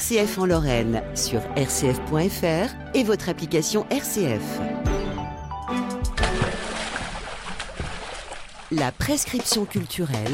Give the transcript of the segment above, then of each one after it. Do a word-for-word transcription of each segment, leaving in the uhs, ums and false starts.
C F en Lorraine sur r c f point f r et votre application R C F. La prescription culturelle,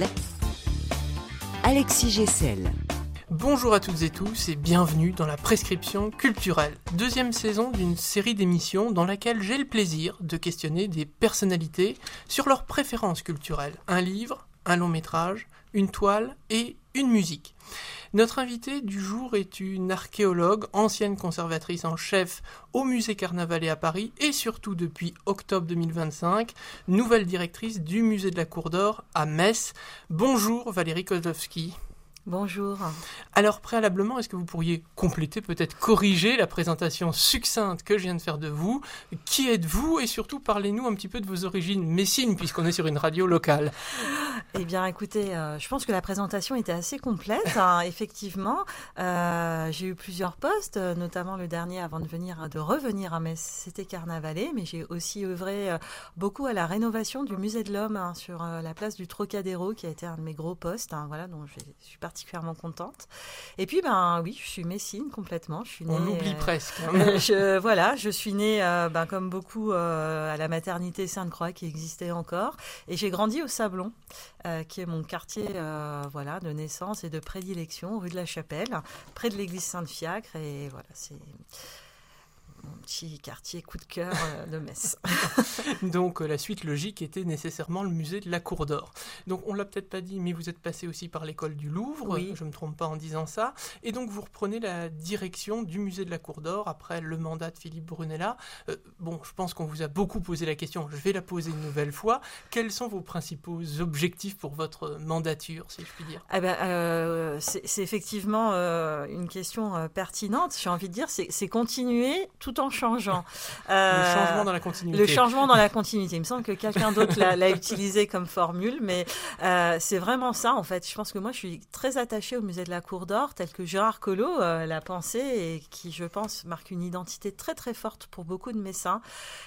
Alexis Gessel. Bonjour à toutes et tous et bienvenue dans la prescription culturelle, deuxième saison d'une série d'émissions dans laquelle j'ai le plaisir de questionner des personnalités sur leurs préférences culturelles, un livre, un long métrage, une toile et une musique. Notre invitée du jour est une archéologue, ancienne conservatrice en chef au musée Carnavalet à Paris et surtout depuis octobre deux mille vingt-cinq, nouvelle directrice du musée de la Cour d'Or à Metz. Bonjour Valérie Kozlowski. Bonjour. Alors préalablement, est-ce que vous pourriez compléter, peut-être corriger la présentation succincte que je viens de faire de vous ? Qui êtes-vous et surtout parlez-nous un petit peu de vos origines messines puisqu'on est sur une radio locale. Eh bien écoutez, euh, je pense que la présentation était assez complète, hein, effectivement. Euh, j'ai eu plusieurs postes, notamment le dernier avant de, venir, de revenir à Metz, c'était Carnavalet, mais j'ai aussi œuvré euh, beaucoup à la rénovation du musée de l'Homme hein, sur euh, la place du Trocadéro qui a été un de mes gros postes, hein, voilà, dont je suis partie particulièrement contente. Et puis, ben oui, je suis messine complètement. Je suis née, On oublie euh, presque. Hein. je, voilà, je suis née, euh, ben, comme beaucoup, euh, à la maternité Sainte-Croix qui existait encore. Et j'ai grandi au Sablon, euh, qui est mon quartier euh, voilà, de naissance et de prédilection, rue de la Chapelle, près de l'église Saint-Fiacre. Et voilà, c'est mon petit quartier coup de cœur de Metz. Donc la suite logique était nécessairement le musée de la Cour d'Or. Donc on l'a peut-être pas dit, mais vous êtes passé aussi par l'école du Louvre, oui. Je me trompe pas en disant ça, et donc vous reprenez la direction du musée de la Cour d'Or après le mandat de Philippe Brunella. Euh, bon, je pense qu'on vous a beaucoup posé la question, je vais la poser une nouvelle fois. Quels sont vos principaux objectifs pour votre mandature, si je puis dire ? Eh ben, euh, c'est, c'est effectivement euh, une question euh, pertinente, j'ai envie de dire, c'est, c'est continuer tout en changeant. Euh, le changement dans la continuité. Le changement dans la continuité. Il me semble que quelqu'un d'autre l'a, l'a utilisé comme formule, mais euh, c'est vraiment ça, en fait. Je pense que moi, je suis très attachée au musée de la Cour d'Or, tel que Gérard Collot euh, l'a pensé, et qui, je pense, marque une identité très, très forte pour beaucoup de Messins.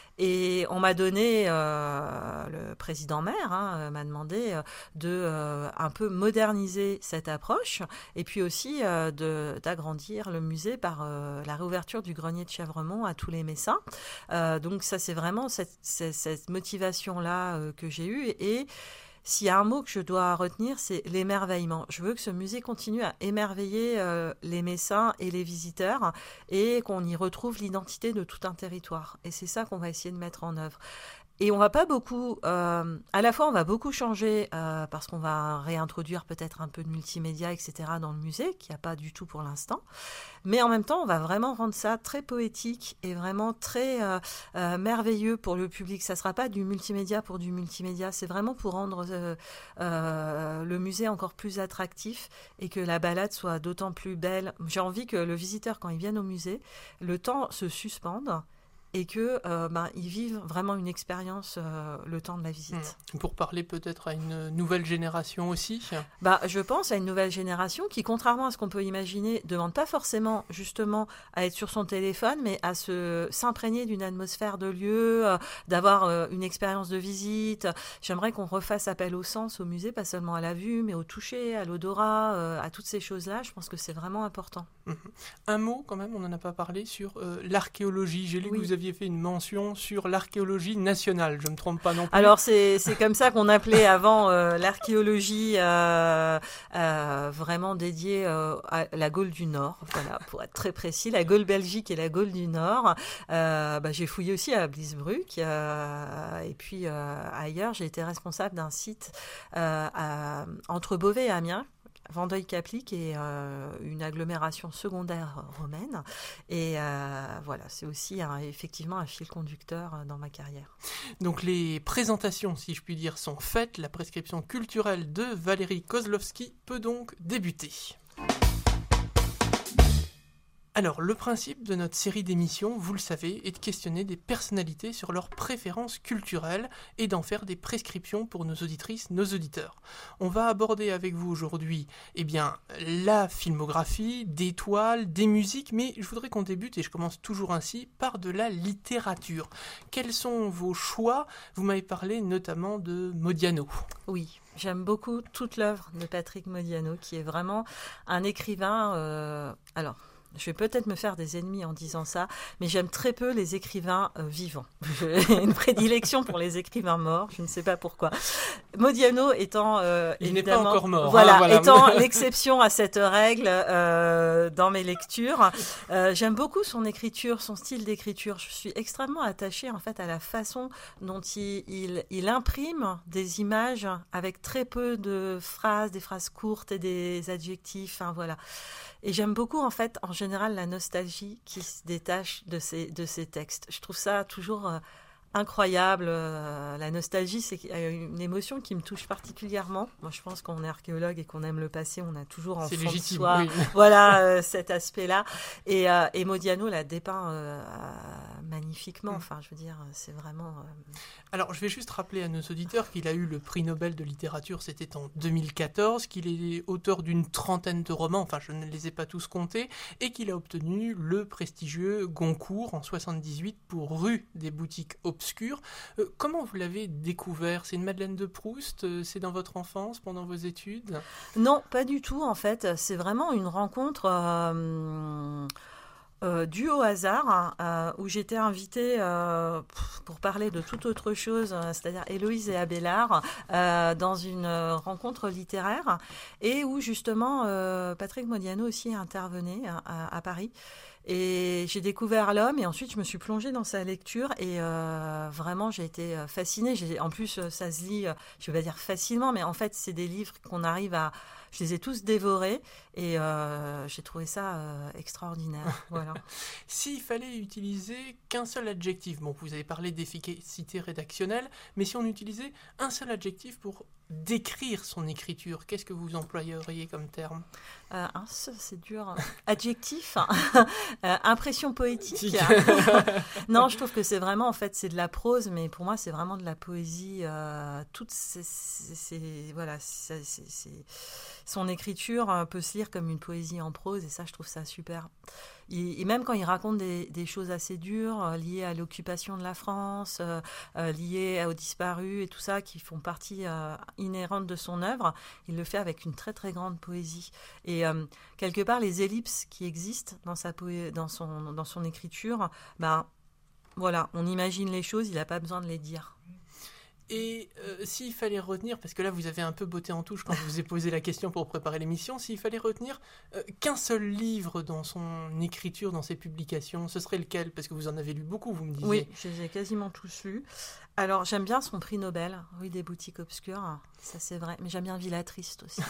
Et on m'a donné, euh, le président maire hein, m'a demandé euh, de euh, un peu moderniser cette approche et puis aussi euh, de, d'agrandir le musée par euh, la réouverture du grenier de Chèvremont à tous les Messins. Euh, donc ça, c'est vraiment cette, cette, cette motivation-là euh, que j'ai eue. Et s'il y a un mot que je dois retenir, c'est l'émerveillement. Je veux que ce musée continue à émerveiller euh, les Messins et les visiteurs et qu'on y retrouve l'identité de tout un territoire. Et c'est ça qu'on va essayer de mettre en œuvre. Et on va pas beaucoup, euh, à la fois on va beaucoup changer euh, parce qu'on va réintroduire peut-être un peu de multimédia, et cetera dans le musée, qu'il n'y a pas du tout pour l'instant. Mais en même temps, on va vraiment rendre ça très poétique et vraiment très euh, euh, merveilleux pour le public. Ça ne sera pas du multimédia pour du multimédia, c'est vraiment pour rendre euh, euh, le musée encore plus attractif et que la balade soit d'autant plus belle. J'ai envie que le visiteur, quand il vienne au musée, le temps se suspende et que euh, ben, ils vivent vraiment une expérience euh, le temps de la visite. Mmh. Pour parler peut-être à une nouvelle génération aussi bah, je pense à une nouvelle génération qui, contrairement à ce qu'on peut imaginer, ne demande pas forcément justement à être sur son téléphone, mais à se, s'imprégner d'une atmosphère de lieu, euh, d'avoir euh, une expérience de visite. J'aimerais qu'on refasse appel au sens au musée, pas seulement à la vue, mais au toucher, à l'odorat, euh, à toutes ces choses-là. Je pense que c'est vraiment important. Mmh. Un mot quand même, on n'en a pas parlé, sur euh, l'archéologie. J'ai lu oui. que vous aviez fait une mention sur l'archéologie nationale, je ne me trompe pas non plus. Alors c'est, c'est comme ça qu'on appelait avant euh, l'archéologie euh, euh, vraiment dédiée euh, à la Gaule du Nord, voilà, pour être très précis, la Gaule Belgique et la Gaule du Nord. Euh, bah, j'ai fouillé aussi à Bliesbruck euh, et puis euh, ailleurs, j'ai été responsable d'un site euh, à, entre Beauvais et Amiens, Vandeuil-Capli, qui est euh, une agglomération secondaire romaine. Et euh, voilà, c'est aussi un, effectivement un fil conducteur dans ma carrière. Donc les présentations, si je puis dire, sont faites. La prescription culturelle de Valérie Kozlowski peut donc débuter. Alors, le principe de notre série d'émissions, vous le savez, est de questionner des personnalités sur leurs préférences culturelles et d'en faire des prescriptions pour nos auditrices, nos auditeurs. On va aborder avec vous aujourd'hui eh bien, la filmographie, des toiles, des musiques, mais je voudrais qu'on débute, et je commence toujours ainsi, par de la littérature. Quels sont vos choix ? Vous m'avez parlé notamment de Modiano. Oui. J'aime beaucoup toute l'œuvre de Patrick Modiano, qui est vraiment un écrivain. Euh, alors, je vais peut-être me faire des ennemis en disant ça, mais j'aime très peu les écrivains euh, vivants. J'ai une prédilection pour les écrivains morts, je ne sais pas pourquoi. Modiano étant euh, il évidemment, n'est pas encore mort. Voilà, hein, voilà. étant l'exception à cette règle euh, dans mes lectures. Euh, j'aime beaucoup son écriture, son style d'écriture. Je suis extrêmement attachée en fait à la façon dont il, il, il imprime des images avec très peu de phrases, des phrases courtes et des adjectifs. Hein, voilà. Et j'aime beaucoup, en fait, en général, la nostalgie qui se détache de ces, de ces textes. Je trouve ça toujours euh, incroyable. Euh, la nostalgie, c'est une émotion qui me touche particulièrement. Moi, je pense qu'on est archéologue et qu'on aime le passé, on a toujours en c'est fond légitime, de soi oui. voilà, euh, cet aspect-là. Et, euh, et Modiano l'a dépeint euh, magnifiquement. Enfin, je veux dire, c'est vraiment... Euh... Alors, je vais juste rappeler à nos auditeurs qu'il a eu le prix Nobel de littérature, c'était en deux mille quatorze, qu'il est auteur d'une trentaine de romans, enfin, je ne les ai pas tous comptés, et qu'il a obtenu le prestigieux Goncourt en soixante-dix-huit pour Rue des boutiques obscures. Euh, comment vous l'avez découvert ? C'est une Madeleine de Proust ? C'est dans votre enfance, pendant vos études ? Non, pas du tout, en fait. C'est vraiment une rencontre... Euh... Euh, dû au hasard, euh, où j'étais invitée euh, pour parler de toute autre chose, euh, c'est-à-dire Héloïse et Abélard, euh, dans une euh, rencontre littéraire, et où justement euh, Patrick Modiano aussi intervenait à, à Paris. Et j'ai découvert l'homme et ensuite je me suis plongée dans sa lecture et euh, vraiment j'ai été fascinée. J'ai, en plus ça se lit, je vais pas dire facilement, mais en fait c'est des livres qu'on arrive à... Je les ai tous dévorés et euh, j'ai trouvé ça euh, extraordinaire. Voilà. S'il fallait utiliser qu'un seul adjectif, bon vous avez parlé d'efficacité rédactionnelle, mais si on utilisait un seul adjectif pour décrire son écriture, qu'est-ce que vous employeriez comme terme ? euh, un seul, c'est dur. Adjectif, euh, impression poétique. Non, je trouve que c'est vraiment, en fait, c'est de la prose, mais pour moi, c'est vraiment de la poésie. Euh, toutes ces, ces, ces voilà, c'est, c'est, c'est... son écriture peut se lire comme une poésie en prose, et ça, je trouve ça super. Et même quand il raconte des, des choses assez dures euh, liées à l'occupation de la France, euh, euh, liées aux disparus et tout ça, qui font partie euh, inhérente de son œuvre, il le fait avec une très très grande poésie. Et euh, quelque part, les ellipses qui existent dans, sa poé- dans, son, dans son écriture, ben, voilà, on imagine les choses, il n'a pas besoin de les dire. Et euh, s'il fallait retenir, parce que là vous avez un peu botté en touche quand je vous ai posé la question pour préparer l'émission, s'il fallait retenir euh, qu'un seul livre dans son écriture, dans ses publications, ce serait lequel ? Parce que vous en avez lu beaucoup, vous me disiez. Oui, je les ai quasiment tous lus. Alors j'aime bien son prix Nobel, Rue des boutiques obscures, ça c'est vrai, mais j'aime bien Villa Triste aussi.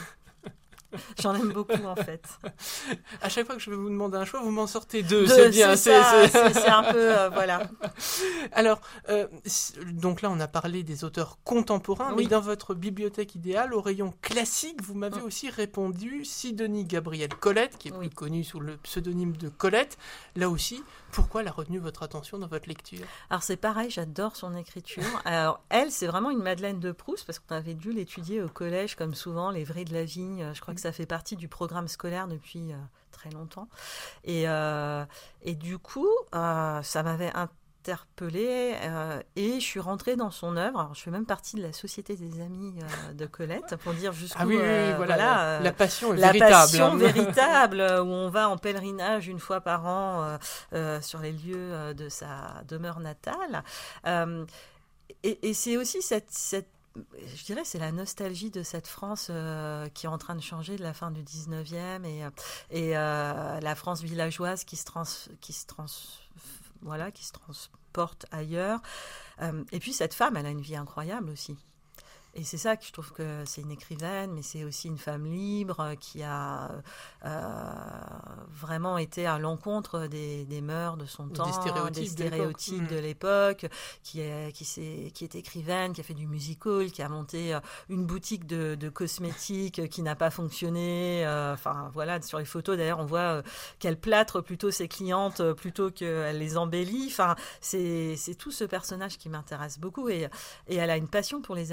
J'en aime beaucoup en fait. À chaque fois que je vais vous demander un choix, vous m'en sortez deux, deux c'est bien. C'est, ça, c'est... C'est, c'est un peu, euh, voilà. Alors, euh, donc là on a parlé des auteurs contemporains, oui. Mais dans votre bibliothèque idéale, au rayon classique, vous m'avez mmh. aussi répondu Sidonie Gabrielle Colette, qui est oui. plus connue sous le pseudonyme de Colette. Là aussi, pourquoi elle a retenu votre attention dans votre lecture ? Alors c'est pareil, j'adore son écriture. Alors elle, c'est vraiment une Madeleine de Proust, parce qu'on avait dû l'étudier au collège, comme souvent, les Vrais de la Vigne, je crois que ça fait partie du programme scolaire depuis euh, très longtemps. Et, euh, et du coup, euh, ça m'avait interpellée euh, et je suis rentrée dans son œuvre. Alors, je fais même partie de la Société des Amis euh, de Colette, pour dire jusqu'où... Ah oui, oui, oui euh, voilà, voilà la, la passion est la véritable. La passion hein. véritable, où on va en pèlerinage une fois par an euh, euh, sur les lieux de sa demeure natale. Euh, et, et c'est aussi cette... cette je dirais c'est la nostalgie de cette France euh, qui est en train de changer de la fin du dix-neuvième et, et euh, la France villageoise qui se, trans, qui, se trans, voilà, qui se transporte ailleurs. Euh, et puis cette femme, elle a une vie incroyable aussi. Et c'est ça que je trouve que c'est une écrivaine, mais c'est aussi une femme libre qui a euh, vraiment été à l'encontre des, des mœurs de son temps, des stéréotypes, des stéréotypes de l'époque, de l'époque qui, est, qui, s'est, qui est écrivaine, qui a fait du musical, qui a monté une boutique de, de cosmétiques qui n'a pas fonctionné. Euh, enfin voilà, sur les photos d'ailleurs, on voit qu'elle plâtre plutôt ses clientes plutôt qu'elle les embellit. Enfin, c'est, c'est tout ce personnage qui m'intéresse beaucoup et, et elle a une passion pour les animaux. Et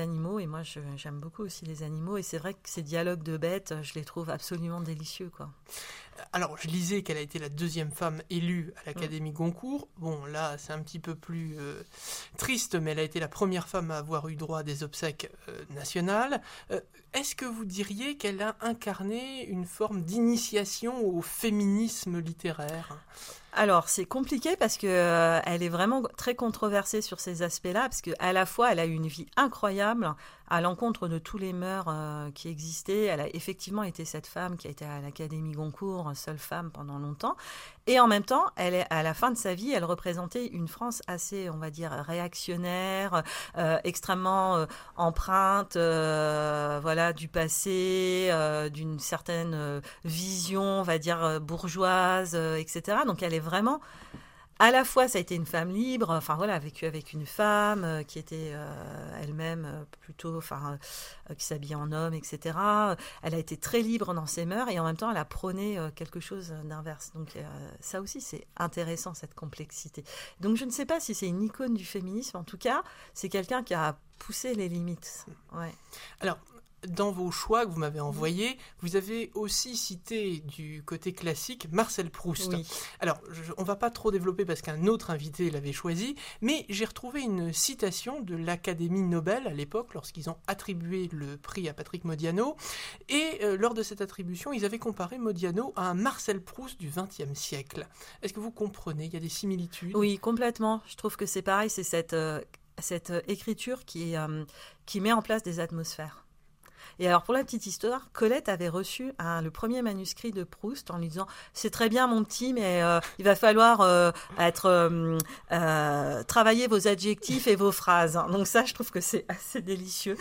oui, moi je, j'aime beaucoup aussi les animaux et c'est vrai que ces dialogues de bêtes, je les trouve absolument délicieux, quoi. Alors, je lisais qu'elle a été la deuxième femme élue à l'Académie Goncourt. Bon, là, c'est un petit peu plus euh, triste, mais elle a été la première femme à avoir eu droit à des obsèques euh, nationales. Euh, est-ce que vous diriez qu'elle a incarné une forme d'initiation au féminisme littéraire ? Alors, c'est compliqué parce que euh, elle est vraiment très controversée sur ces aspects-là, parce qu'à la fois, elle a eu une vie incroyable à l'encontre de tous les mœurs euh, qui existaient. Elle a effectivement été cette femme qui a été à l'Académie Goncourt, seule femme pendant longtemps. Et en même temps, elle est, à la fin de sa vie, elle représentait une France assez, on va dire, réactionnaire, euh, extrêmement euh, empreinte euh, voilà, du passé, euh, d'une certaine euh, vision, on va dire, euh, bourgeoise, euh, et cetera. Donc, elle est vraiment... À la fois, ça a été une femme libre, enfin voilà, vécu avec une femme euh, qui était euh, elle-même euh, plutôt, enfin, euh, qui s'habillait en homme, et cetera. Elle a été très libre dans ses mœurs et en même temps, elle a prôné euh, quelque chose d'inverse. Donc euh, ça aussi, c'est intéressant, cette complexité. Donc je ne sais pas si c'est une icône du féminisme. En tout cas, c'est quelqu'un qui a poussé les limites. Ouais. Alors, dans vos choix que vous m'avez envoyés, vous avez aussi cité du côté classique Marcel Proust. Oui. Alors, je, on ne va pas trop développer parce qu'un autre invité l'avait choisi, mais j'ai retrouvé une citation de l'Académie Nobel à l'époque, lorsqu'ils ont attribué le prix à Patrick Modiano. Et euh, lors de cette attribution, ils avaient comparé Modiano à un Marcel Proust du vingtième siècle. Est-ce que vous comprenez ? Il y a des similitudes ? Oui, complètement. Je trouve que c'est pareil, c'est cette, euh, cette écriture qui, euh, qui met en place des atmosphères. Et alors, pour la petite histoire, Colette avait reçu un, le premier manuscrit de Proust en lui disant « C'est très bien, mon petit, mais euh, il va falloir euh, être, euh, euh, travailler vos adjectifs et vos phrases. » Donc ça, je trouve que c'est assez délicieux,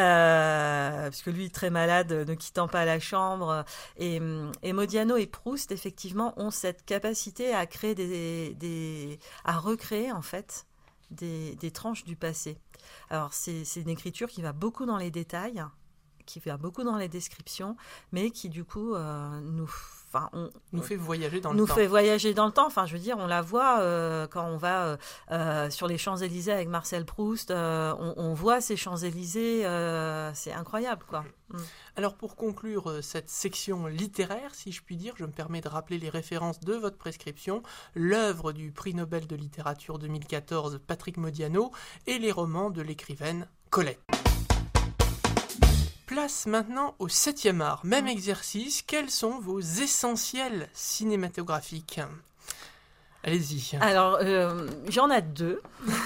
euh, parce que lui, très malade, ne quittant pas la chambre. Et, et Modiano et Proust, effectivement, ont cette capacité à créer des... des à recréer, en fait, des, des tranches du passé. Alors, c'est, c'est une écriture qui va beaucoup dans les détails, qui va beaucoup dans les descriptions, mais qui du coup euh, nous, enfin, on, nous fait voyager dans le nous temps. Nous fait voyager dans le temps. Enfin, je veux dire, on la voit euh, quand on va euh, euh, sur les Champs-Élysées avec Marcel Proust. Euh, on, on voit ces Champs-Élysées, euh, c'est incroyable, quoi. Mm. Alors, pour conclure euh, cette section littéraire, si je puis dire, je me permets de rappeler les références de votre prescription, l'œuvre du prix Nobel de littérature deux mille quatorze, Patrick Modiano, et les romans de l'écrivaine Colette. Place maintenant au septième art. Même exercice, quels sont vos essentiels cinématographiques ? Allez-y. Alors, euh, j'en ai deux.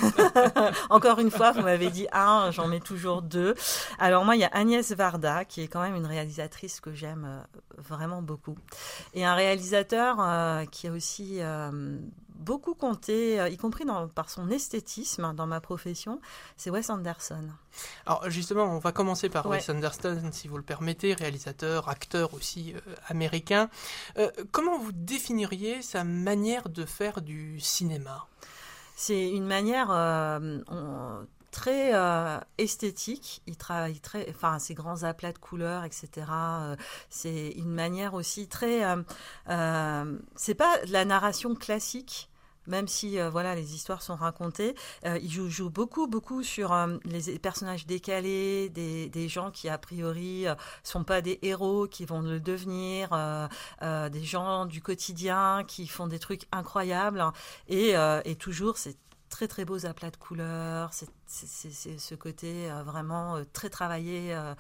Encore une fois, vous m'avez dit un, j'en mets toujours deux. Alors moi, il y a Agnès Varda, qui est quand même une réalisatrice que j'aime euh, vraiment beaucoup. Et un réalisateur euh, qui a aussi euh, beaucoup compté, euh, y compris dans, par son esthétisme dans ma profession, c'est Wes Anderson. Alors justement, on va commencer par Ouais. Wes Anderson, si vous le permettez, réalisateur, acteur aussi euh, américain. Euh, comment vous définiriez sa manière de faire du cinéma ? C'est une manière euh, on, très euh, esthétique. Il travaille très, enfin, ces grands aplats de couleurs, et cetera. Euh, c'est une manière aussi très. Euh, euh, c'est pas de la narration classique. Même si euh, voilà, les histoires sont racontées, euh, il joue, joue beaucoup, beaucoup sur euh, les personnages décalés, des, des gens qui a priori ne euh, sont pas des héros, qui vont le devenir, euh, euh, des gens du quotidien qui font des trucs incroyables. Et, euh, et toujours, c'est très très beaux aplats de couleurs, c'est, c'est, c'est, c'est ce côté euh, vraiment euh, très travaillé euh,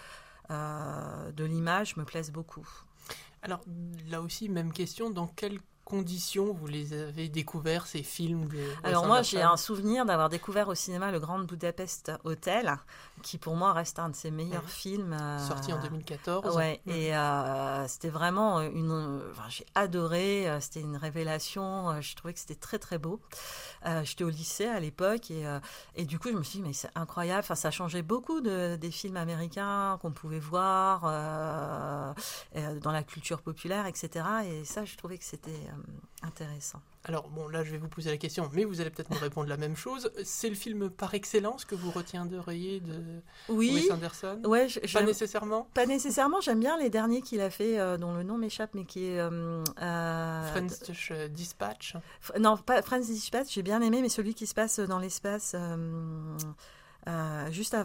euh, de l'image me plaise beaucoup. Alors là aussi, même question, dans quel conditions vous les avez découverts, ces films de Wes Alors moi, Anderson ? j'ai un souvenir d'avoir découvert au cinéma le Grand Budapest Hotel, qui pour moi reste un de ses meilleurs mmh. films. Euh... Sorti en deux mille quatorze. Ouais, mmh. et euh, c'était vraiment une... Enfin, j'ai adoré, c'était une révélation, je trouvais que c'était très très beau. Euh, j'étais au lycée à l'époque, et, euh, et du coup, je me suis dit, mais c'est incroyable, enfin, ça changeait beaucoup de, des films américains qu'on pouvait voir euh, dans la culture populaire, et cetera. Et ça, je trouvais que c'était... Euh, intéressant. Alors, bon, là, je vais vous poser la question, mais vous allez peut-être me répondre la même chose. C'est le film par excellence que vous retiendriez de oui, Wes Anderson ? Ouais, je, Pas nécessairement ? Pas nécessairement. J'aime bien les derniers qu'il a fait, euh, dont le nom m'échappe, mais qui est... Euh, euh, French Dispatch ? F- Non, pas French Dispatch, j'ai bien aimé, mais celui qui se passe dans l'espace euh, euh, juste avant.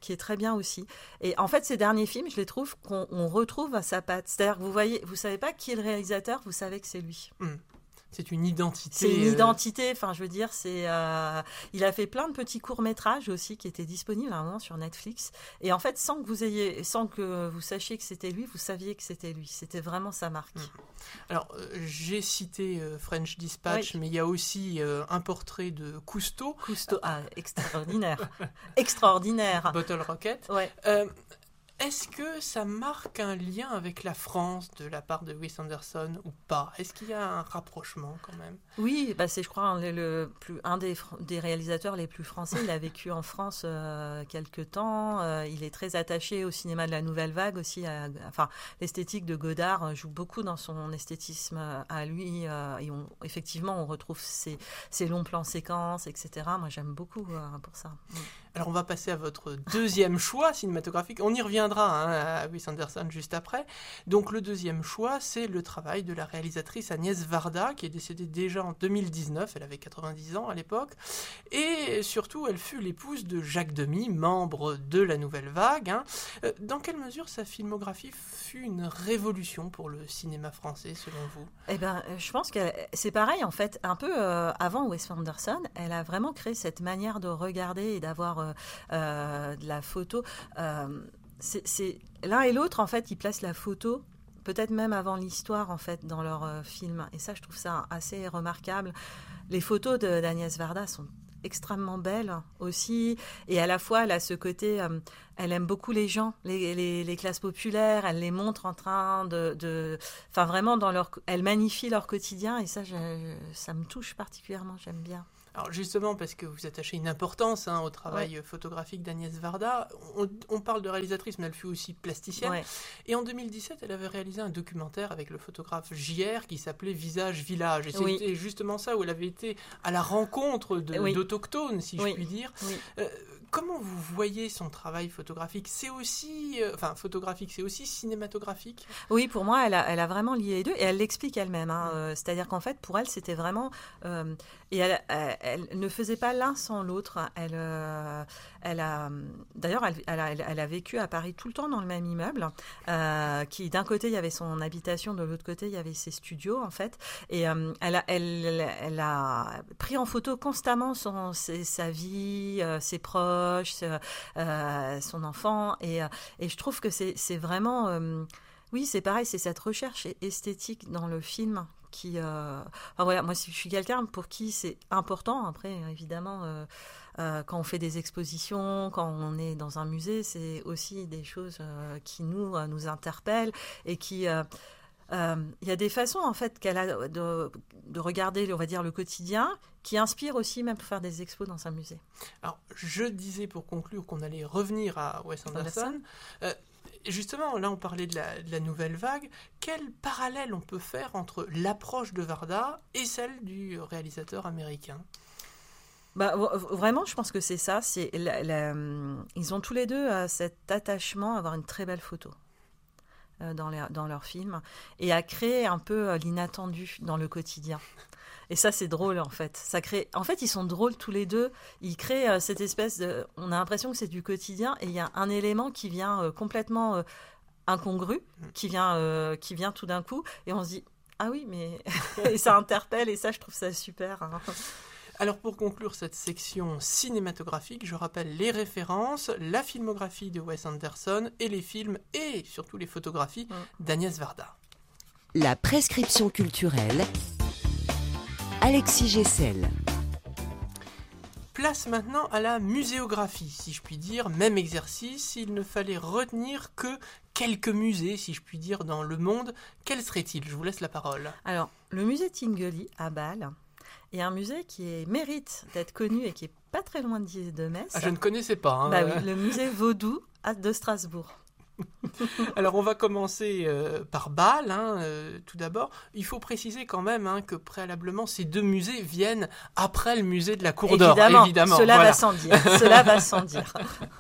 qui est très bien aussi. Et en fait, ces derniers films, je les trouve qu'on on retrouve à sa patte. C'est-à-dire que vous voyez, vous savez pas qui est le réalisateur, vous savez que c'est lui. Mmh. C'est une identité. C'est une identité. Enfin, je veux dire, c'est. Euh, il a fait plein de petits courts métrages aussi qui étaient disponibles à un moment sur Netflix. Et en fait, sans que vous ayez, sans que vous sachiez que c'était lui, vous saviez que c'était lui. C'était vraiment sa marque. Mmh. Alors, euh, j'ai cité euh, French Dispatch, oui. mais il y a aussi euh, un portrait de Cousteau. Cousteau, ah, extraordinaire, extraordinaire. Bottle Rocket. Ouais. Euh, Est-ce que ça marque un lien avec la France de la part de Wes Anderson ou pas? Est-ce qu'il y a un rapprochement quand même? Oui, bah c'est je crois le, le plus, un des, des réalisateurs les plus français. Il a vécu en France euh, quelque temps. Euh, il est très attaché au cinéma de la Nouvelle Vague aussi. À, enfin, l'esthétique de Godard joue beaucoup dans son esthétisme à lui. Euh, et on, effectivement, on retrouve ses, ses longs plans séquences, et cetera. Moi, j'aime beaucoup euh, pour ça. Alors, on va passer à votre deuxième choix cinématographique. On y reviendra hein, à Wes Anderson juste après. Donc, le deuxième choix, c'est le travail de la réalisatrice Agnès Varda, qui est décédée déjà en deux mille dix-neuf. Elle avait quatre-vingt-dix ans à l'époque. Et surtout, elle fut l'épouse de Jacques Demy, membre de la Nouvelle Vague. Hein. Dans quelle mesure sa filmographie fut une révolution pour le cinéma français, selon vous? Eh ben, je pense que c'est pareil, en fait. Un peu euh, avant Wes Anderson, elle a vraiment créé cette manière de regarder et d'avoir euh, euh, de la photo. Euh, c'est, c'est... L'un et l'autre, en fait, ils placent la photo peut-être même avant l'histoire, en fait, dans leurs euh, films. Et ça, je trouve ça assez remarquable. Les photos de, d'Agnès Varda sont extrêmement belle aussi, et à la fois elle a ce côté, euh, elle aime beaucoup les gens, les, les, les classes populaires, elle les montre en train de, de, enfin vraiment dans leur, elle magnifie leur quotidien, et ça, je, ça me touche particulièrement, j'aime bien. Alors justement, parce que vous attachez une importance hein, au travail ouais. photographique d'Agnès Varda, on, on parle de réalisatrice, mais elle fut aussi plasticienne. Ouais. Et en deux mille dix-sept, elle avait réalisé un documentaire avec le photographe J R qui s'appelait Visage Village. Et c'était oui. justement ça, où elle avait été à la rencontre de, oui. d'autochtones, si oui. je puis dire. Oui. Euh, comment vous voyez son travail photographique? C'est aussi, euh, enfin photographique, c'est aussi cinématographique? Oui, pour moi, elle a, elle a vraiment lié les deux, et elle l'explique elle-même. Hein. Mmh. Euh, c'est-à-dire qu'en fait, pour elle, c'était vraiment... Euh, et elle, elle, elle ne faisait pas l'un sans l'autre. Elle, euh, elle a, d'ailleurs, elle, elle, a, elle a vécu à Paris tout le temps dans le même immeuble, euh, qui d'un côté il y avait son habitation, de l'autre côté il y avait ses studios en fait. Et euh, elle, a, elle, elle a pris en photo constamment son, ses, sa vie, euh, ses proches, euh, son enfant. Et, et je trouve que c'est, c'est vraiment, euh, oui, c'est pareil, c'est cette recherche esthétique dans le film. Qui, euh... enfin, voilà, moi, je suis quelqu'un pour qui c'est important. Après, évidemment, euh, euh, quand on fait des expositions, quand on est dans un musée, c'est aussi des choses euh, qui nous, euh, nous interpellent et qui... Euh, euh, y a des façons, en fait, qu'elle a de, de regarder, on va dire, le quotidien, qui inspire aussi même pour faire des expos dans un musée. Alors, je disais pour conclure qu'on allait revenir à Wes Anderson. Euh, Justement, là, on parlait de la, de la Nouvelle Vague. Quel parallèle on peut faire entre l'approche de Varda et celle du réalisateur américain? Bah, vraiment, je pense que c'est ça. C'est la, la, ils ont tous les deux euh, cet attachement à avoir une très belle photo euh, dans, les, dans leurs films et à créer un peu euh, l'inattendu dans le quotidien. Et ça, c'est drôle, en fait. Ça crée... En fait, ils sont drôles tous les deux. Ils créent euh, cette espèce de... On a l'impression que c'est du quotidien, et il y a un élément qui vient euh, complètement euh, incongru, qui vient, euh, qui vient tout d'un coup, et on se dit « Ah oui, mais... » Et ça interpelle, et ça, je trouve ça super. Hein. Alors, pour conclure cette section cinématographique, je rappelle les références, la filmographie de Wes Anderson, et les films, et surtout les photographies mmh. d'Agnès Varda. La prescription culturelle... Alexis Gessel. Place maintenant à la muséographie, si je puis dire. Même exercice, il ne fallait retenir que quelques musées, si je puis dire, dans le monde. Quels seraient-ils? Je vous laisse la parole. Alors, le musée Tinguely à Bâle est un musée qui est, mérite d'être connu et qui est pas très loin de Metz. Ah, je ne connaissais pas. Hein. Bah oui, le musée Vaudou de Strasbourg. Alors on va commencer euh, par Bâle, hein, euh, tout d'abord. Il faut préciser quand même hein, que préalablement ces deux musées viennent après le musée de la Cour d'Or. Évidemment, Évidemment, cela voilà. va sans dire. Cela va sans dire.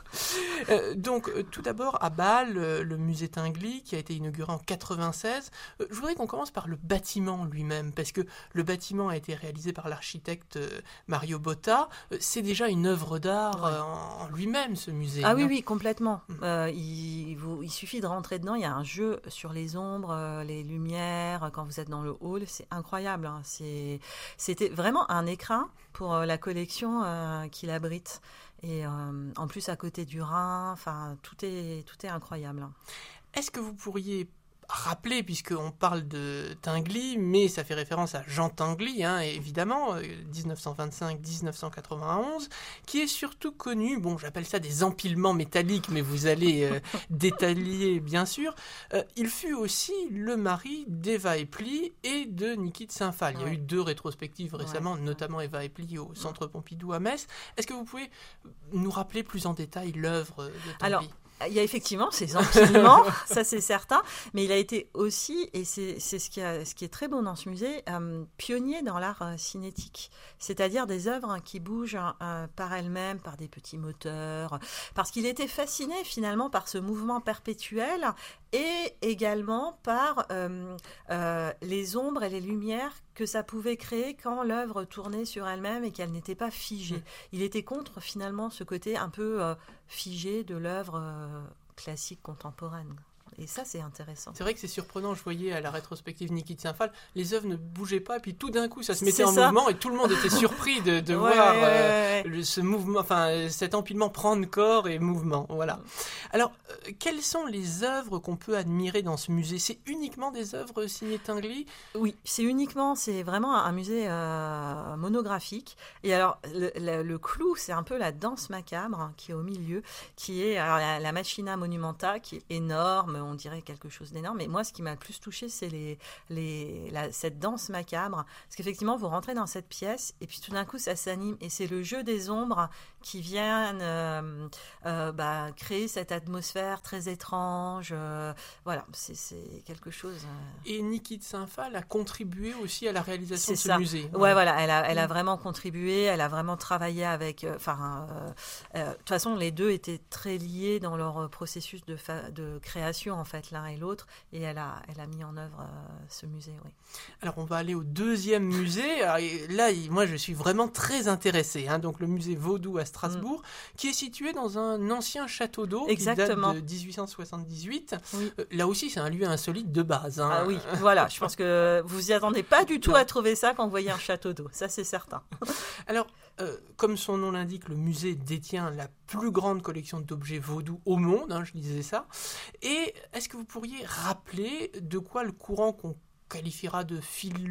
Euh, donc euh, tout d'abord à Bâle, euh, le musée Tinguely qui a été inauguré en quatre-vingt-seize. Euh, je voudrais qu'on commence par le bâtiment lui-même, parce que le bâtiment a été réalisé par l'architecte euh, Mario Botta. Euh, c'est déjà une œuvre d'art Ouais. euh, en, en lui-même, ce musée. Ah oui, non oui, complètement. Mm. Euh, il, vous, il suffit de rentrer dedans. Il y a un jeu sur les ombres, euh, les lumières. Quand vous êtes dans le hall, c'est incroyable. Hein. C'est, c'était vraiment un écrin pour euh, la collection euh, qu'il abrite. Et euh, en plus, à côté du Rhin, enfin, tout est, tout est incroyable. Est-ce que vous pourriez rappeler, puisqu'on parle de Tinguely, mais ça fait référence à Jean Tinguely, hein, évidemment, euh, dix-neuf cent vingt-cinq à dix-neuf cent quatre-vingt-onze, qui est surtout connu, bon, j'appelle ça des empilements métalliques, mais vous allez euh, détailler, bien sûr. Euh, il fut aussi le mari d'Eva Epli et de Niki de Saint-Phal. Il y a Ouais. eu deux rétrospectives récemment, Ouais. notamment Eva Epli au Centre Pompidou à Metz. Est-ce que vous pouvez nous rappeler plus en détail l'œuvre de Tinguely ? Alors, il y a effectivement ces empilements, ça c'est certain, mais il a été aussi, et c'est, c'est ce, qui a, ce qui est très beau dans ce musée, euh, pionnier dans l'art euh, cinétique, c'est-à-dire des œuvres hein, qui bougent euh, par elles-mêmes, par des petits moteurs, parce qu'il était fasciné finalement par ce mouvement perpétuel et également par euh, euh, les ombres et les lumières que ça pouvait créer quand l'œuvre tournait sur elle-même et qu'elle n'était pas figée. Mmh. Il était contre finalement ce côté un peu euh, figé de l'œuvre euh, classique contemporaine. Et ça, c'est intéressant. C'est vrai que c'est surprenant. Je voyais à la rétrospective Niki de Saint-Phal, les œuvres ne bougeaient pas, et puis tout d'un coup, ça se mettait C'est en ça. mouvement, et tout le monde était surpris de, de Ouais, voir ouais, ouais, euh, ouais. le- ce mouvement, enfin cet empilement prendre corps et mouvement. Voilà. Alors, euh, quelles sont les œuvres qu'on peut admirer dans ce musée ? C'est uniquement des œuvres signées Tinguely ? Oui, c'est uniquement, c'est vraiment un musée euh, monographique. Et alors, le, le, le clou, c'est un peu la danse macabre hein, qui est au milieu, qui est alors, la, la Machina Monumenta, qui est énorme, on dirait quelque chose d'énorme. Mais moi, ce qui m'a le plus touché, c'est les, les, la, cette danse macabre. Parce qu'effectivement, vous rentrez dans cette pièce, et puis tout d'un coup, ça s'anime. Et c'est le jeu des ombres qui viennent euh, euh, bah, créer cette atmosphère très étrange. Euh, voilà, c'est, c'est quelque chose... Euh... Et Niki de Saint-Phal a contribué aussi à la réalisation C'est de ce ça. musée. Ouais, ouais, voilà, elle a, elle a vraiment contribué, elle a vraiment travaillé avec. Enfin, euh, euh, de toute façon, les deux étaient très liés dans leur processus de, fa- de création, en fait, l'un et l'autre, et elle a, elle a mis en œuvre euh, ce musée, oui. Alors, on va aller au deuxième musée. Alors, là, moi, je suis vraiment très intéressé. Hein, donc, le musée Vaudou à Strasbourg, mm. qui est situé dans un ancien château d'eau Exactement. qui date de dix-huit cent soixante-dix-huit. Oui. Euh, là aussi, c'est un lieu insolite de base. Hein. Ah oui, voilà, je pense que vous y attendez pas du tout à trouver ça quand vous voyez un château d'eau, ça c'est certain. Alors, euh, comme son nom l'indique, le musée détient la plus grande collection d'objets vaudous au monde, hein, je disais ça. Et est-ce que vous pourriez rappeler de quoi le courant qu'on qualifiera de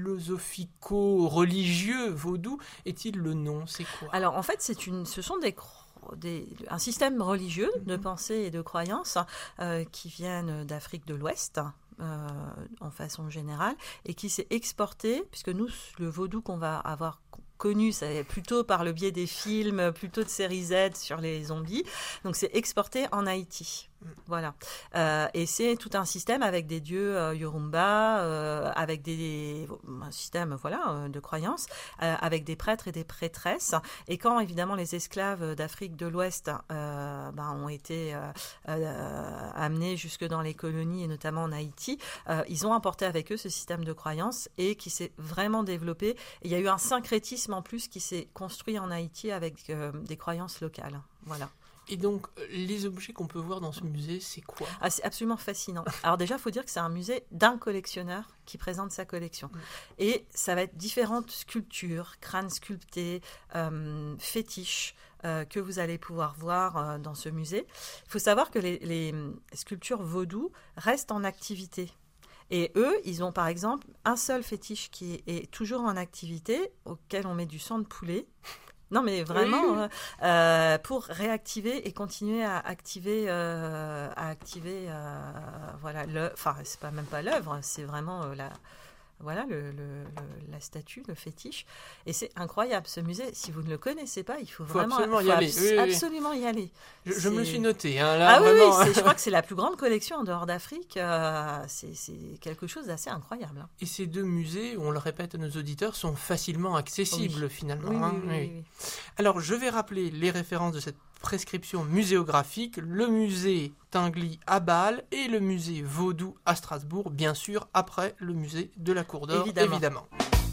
philosophico-religieux vaudou est-il le nom ? C'est quoi ? Alors en fait, c'est une, ce sont des Des, un système religieux de pensée et de croyance euh, qui viennent d'Afrique de l'Ouest euh, en façon générale et qui s'est exporté, puisque nous, le vaudou qu'on va avoir connu, c'est plutôt par le biais des films, plutôt de série Z sur les zombies, donc c'est exporté en Haïti. Voilà. Euh, et c'est tout un système avec des dieux euh, Yorumba, euh, avec des, un système voilà, euh, de croyances, euh, avec des prêtres et des prêtresses. Et quand, évidemment, les esclaves d'Afrique de l'Ouest euh, ben, ont été euh, euh, amenés jusque dans les colonies, et notamment en Haïti, euh, ils ont apporté avec eux ce système de croyances et qui s'est vraiment développé. Et il y a eu un syncrétisme en plus qui s'est construit en Haïti avec euh, des croyances locales. Voilà. Et donc, les objets qu'on peut voir dans ce musée, c'est quoi ? Ah, c'est absolument fascinant. Alors déjà, il faut dire que c'est un musée d'un collectionneur qui présente sa collection. Mmh. Et ça va être différentes sculptures, crânes sculptés, euh, fétiches, euh, que vous allez pouvoir voir euh, dans ce musée. Il faut savoir que les, les sculptures vaudou restent en activité. Et eux, ils ont par exemple un seul fétiche qui est, est toujours en activité, auquel on met du sang de poulet. Non, mais vraiment, oui. euh, pour réactiver et continuer à activer, euh, à activer, euh, voilà, le, enfin, c'est pas même pas l'œuvre, c'est vraiment euh, la, voilà, le, le, le, la statue, le fétiche. Et c'est incroyable, ce musée. Si vous ne le connaissez pas, il faut, faut vraiment absolument faut y aller. abs- Oui, oui. absolument y aller. Je, je C'est- me le suis noté. Hein, là, Ah oui, vraiment. oui, c'est- je crois que c'est la plus grande collection en dehors d'Afrique. Euh, c'est, c'est quelque chose d'assez incroyable. hein. Et ces deux musées, on le répète à nos auditeurs, sont facilement accessibles Oui. finalement. Oui, oui, hein. oui, Oui. oui, oui. Alors, je vais rappeler les références de cette prescription muséographique. Le musée Tinguely à Bâle et le musée Vaudou à Strasbourg, bien sûr, après le musée de la Cour d'Or, Évidemment. évidemment.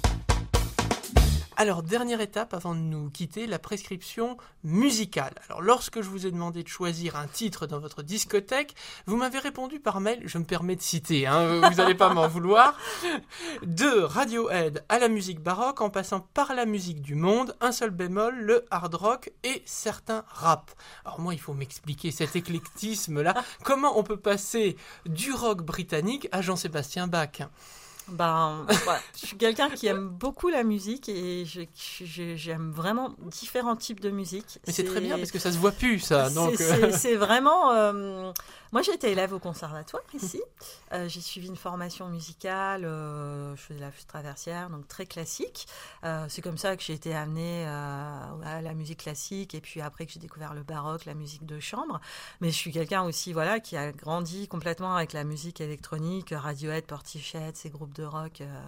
Alors, dernière étape avant de nous quitter, la prescription musicale. Alors, lorsque je vous ai demandé de choisir un titre dans votre discothèque, vous m'avez répondu par mail, je me permets de citer, hein, vous n'allez pas m'en vouloir, de Radiohead à la musique baroque, en passant par la musique du monde, un seul bémol, le hard rock et certains rap. Alors moi, il faut m'expliquer cet éclectisme-là. Comment on peut passer du rock britannique à Jean-Sébastien Bach ? Ben, voilà. Je suis quelqu'un qui aime beaucoup la musique et je, je- j'aime vraiment différents types de musique. Mais c'est très bien parce que ça se voit plus, ça. Donc, C'est, euh, c'est- c'est vraiment. euh, Moi, j'ai été élève au conservatoire ici. Euh, j'ai suivi une formation musicale. euh, je faisais la flûte traversière, donc très classique. Euh, c'est comme ça que j'ai été amenée euh, à la musique classique et puis après que j'ai découvert le baroque, la musique de chambre. Mais je suis quelqu'un aussi, voilà, qui a grandi complètement avec la musique électronique, Radiohead, Portichet, ces groupes de rock. euh,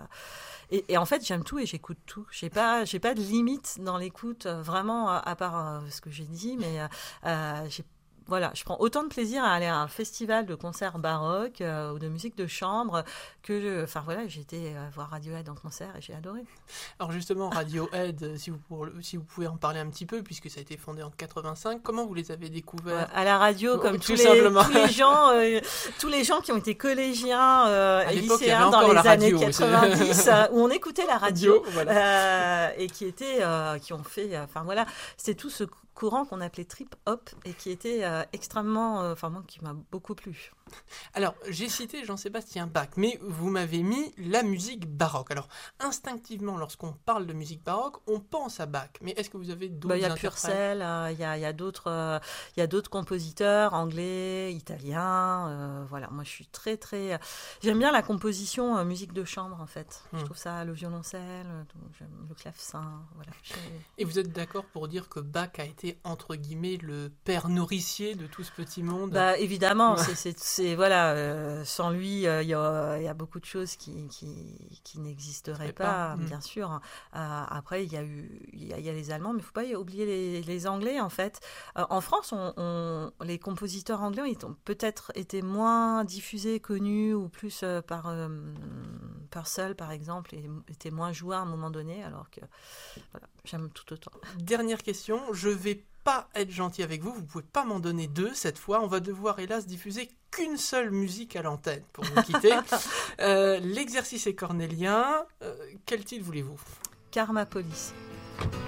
Et, et en fait, j'aime tout et j'écoute tout. J'ai pas, j'ai pas de limite dans l'écoute, euh, vraiment, à, à part euh, ce que j'ai dit, mais euh, euh, j'ai voilà, je prends autant de plaisir à aller à un festival de concerts baroques euh, ou de musique de chambre que, je- enfin voilà, j'ai été euh, voir Radiohead en concert et j'ai adoré. Alors justement, Radiohead, si vous, pour- si vous pouvez en parler un petit peu, puisque ça a été fondé en quatre-vingt-cinq, comment vous les avez découverts ? Ouais, à la radio, Oh, comme tout tous les, simplement. tous les gens, euh, tous les gens qui ont été collégiens euh, À et l'époque, il y avait lycéens dans encore les la années radio, quatre-vingt-dix, euh, où on écoutait la radio, voilà. euh, et qui étaient, euh, qui ont fait, euh, enfin voilà, c'est tout ce courant qu'on appelait trip hop et qui était euh, extrêmement, euh, enfin moi qui m'a beaucoup plu. Alors, j'ai cité Jean-Sébastien Bach, mais vous m'avez mis la musique baroque. Alors, instinctivement, lorsqu'on parle de musique baroque, on pense à Bach. Mais est-ce que vous avez d'autres Bah, il y a interprètes ? Purcell, euh, il y a, il y a d'autres, euh, il y a d'autres compositeurs anglais, italiens. euh, voilà, moi je suis très très, j'aime bien la composition euh, musique de chambre en fait. Hmm. Je trouve ça le violoncelle, euh, donc j'aime le clavecin. Voilà. J'ai- Et vous êtes d'accord pour dire que Bach a été, entre guillemets, le père nourricier de tout ce petit monde ? Bah, évidemment, c'est, c'est, c'est- voilà, euh, sans lui, euh, il y, a, il y a beaucoup de choses qui, qui, qui n'existeraient Serait pas, pas, mm. bien sûr. Euh, après, il y a eu, il y a, il y a les Allemands, mais il ne faut pas y oublier les, les Anglais, en fait. Euh, en France, on, on- les compositeurs anglais ils ont peut-être été moins diffusés, connus, ou plus euh, par euh, Purcell, par exemple, et étaient moins joués à un moment donné, alors que voilà, j'aime tout autant. Dernière question, je vais pas être gentil avec vous, vous pouvez pas m'en donner deux cette fois, on va devoir hélas diffuser qu'une seule musique à l'antenne pour nous quitter. Euh, l'exercice est cornélien, Euh, quel titre voulez-vous ? Karma Police.